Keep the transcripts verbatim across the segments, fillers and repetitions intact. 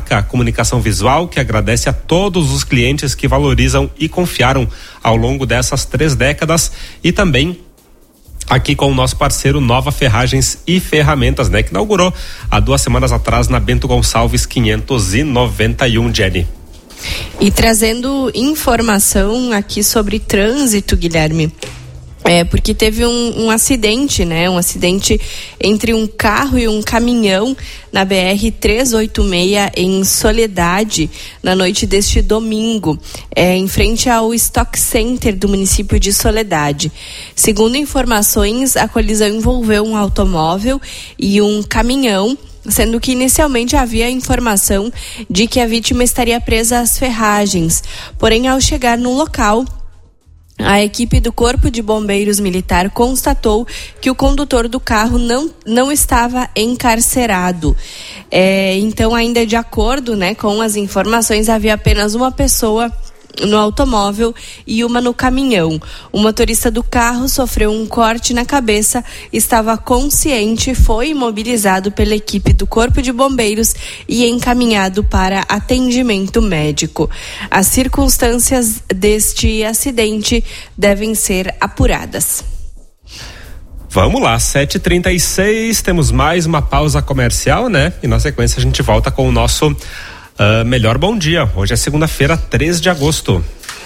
Óptica Comunicação Visual, que agradece a todos os clientes que valorizam e confiaram ao longo dessas três décadas, e também aqui com o nosso parceiro Nova Ferragens e Ferramentas, né? Que inaugurou há duas semanas atrás na Bento Gonçalves quinhentos e noventa e um, Jenny. E trazendo informação aqui sobre trânsito, Guilherme. É, porque teve um, um acidente, né? Um acidente entre um carro e um caminhão na B R trezentos e oitenta e seis em Soledade, na noite deste domingo, é, em frente ao Stock Center do município de Soledade. Segundo informações, a colisão envolveu um automóvel e um caminhão, sendo que inicialmente havia informação de que a vítima estaria presa às ferragens. Porém, ao chegar no local, a equipe do Corpo de Bombeiros Militar constatou que o condutor do carro não, não estava encarcerado. É, então, ainda de acordo, né, com as informações, havia apenas uma pessoa no automóvel e uma no caminhão. O motorista do carro sofreu um corte na cabeça, estava consciente, foi imobilizado pela equipe do Corpo de Bombeiros e encaminhado para atendimento médico. As circunstâncias deste acidente devem ser apuradas. Vamos lá, sete e trinta e seis, temos mais uma pausa comercial, né? E na sequência a gente volta com o nosso Uh, melhor bom dia. Hoje é segunda-feira, três de agosto.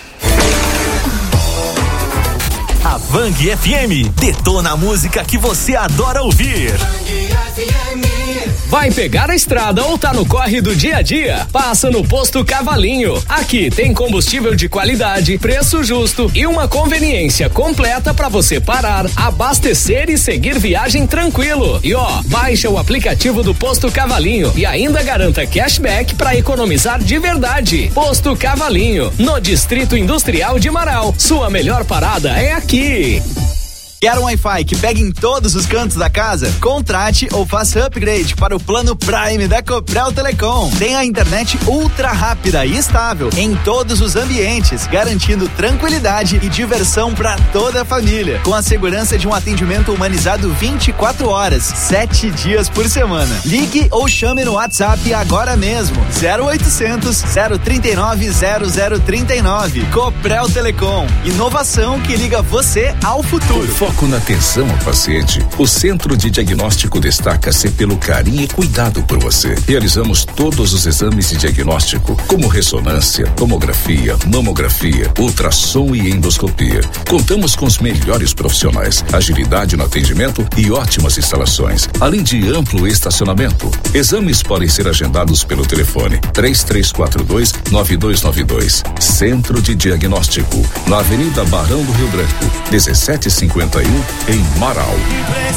A Vang F M detona a música que você adora ouvir. Vai pegar a estrada ou tá no corre do dia a dia? Passa no Posto Cavalinho. Aqui tem combustível de qualidade, preço justo e uma conveniência completa para você parar, abastecer e seguir viagem tranquilo. E ó, baixa o aplicativo do Posto Cavalinho e ainda garanta cashback para economizar de verdade. Posto Cavalinho, no Distrito Industrial de Marau. Sua melhor parada é aqui. Quer um Wi-Fi que pegue em todos os cantos da casa? Contrate ou faça upgrade para o plano Prime da Coprel Telecom. Tem a internet ultra rápida e estável em todos os ambientes, garantindo tranquilidade e diversão para toda a família, com a segurança de um atendimento humanizado vinte e quatro horas, sete dias por semana. Ligue ou chame no WhatsApp agora mesmo, zero oitocentos, zero trinta e nove, zero zero trinta e nove. Coprel Telecom, inovação que liga você ao futuro. Foco na atenção ao paciente. O Centro de Diagnóstico destaca-se pelo carinho e cuidado por você. Realizamos todos os exames de diagnóstico, como ressonância, tomografia, mamografia, ultrassom e endoscopia. Contamos com os melhores profissionais, agilidade no atendimento e ótimas instalações, além de amplo estacionamento. Exames podem ser agendados pelo telefone três três quatro dois, nove dois nove dois. Centro de Diagnóstico, na Avenida Barão do Rio Branco, dezessete cinquenta e um, em Marau.